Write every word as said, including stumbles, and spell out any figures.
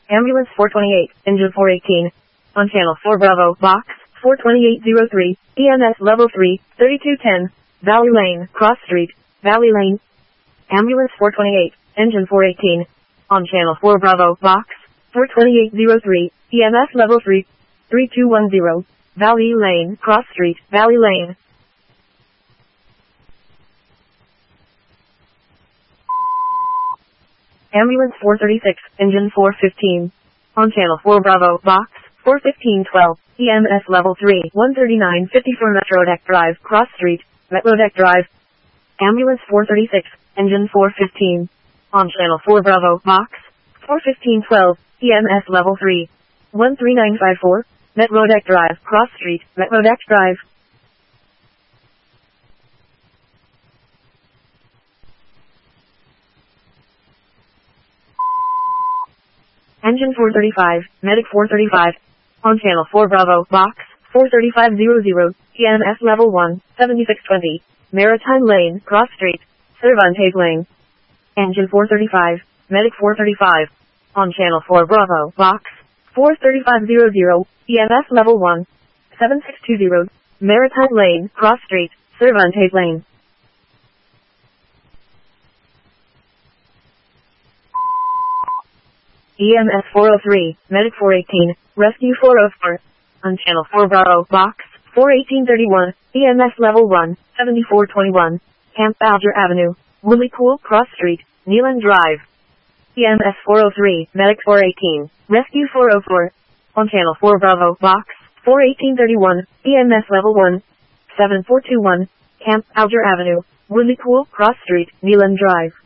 Ambulance four twenty-eight, engine four eighteen. On channel four Bravo, box four twenty-eight oh three, E M S level three, thirty-two ten, Valley Lane, Cross Street, Valley Lane. Ambulance four twenty-eight, engine four eighteen. On channel four Bravo, box four twenty-eight oh three, E M S level three, thirty-two ten, Valley Lane, Cross Street, Valley Lane. Ambulance four thirty-six, engine four fifteen. On channel four Bravo, box four fifteen twelve, E M S level three, one thirty-nine fifty-four Metro Deck Drive, Cross Street, Metro Deck Drive. Ambulance four thirty-six, engine four fifteen. On channel four Bravo, box four fifteen twelve, E M S level three, one three nine five four, Metro Deck Drive, Cross Street, Metro Deck Drive. Engine four thirty-five, Medic four thirty-five. On channel four Bravo, box four thirty-five hundred, E M S level one, seventy-six twenty, Maritime Lane, Cross Street, Cervantes Lane. Engine four thirty-five, Medic four thirty-five. On channel four Bravo, box four thirty-five hundred, E M S level one, seventy-six twenty, Maritime Lane, Cross Street, Cervantes Lane. E M S four oh three, Medic four eighteen, Rescue four oh four. On channel four Bravo, box four eighteen thirty-one, E M S level one, seventy-four twenty-one, Camp Alger Avenue, Woodley Pool, Cross Street, Neelan Drive. E M S four oh three, Medic four eighteen, Rescue four oh four. On channel four Bravo, box four eighteen thirty-one, E M S level one, seven four two one, Camp Alger Avenue, Woodley Pool, Cross Street, Neelan Drive.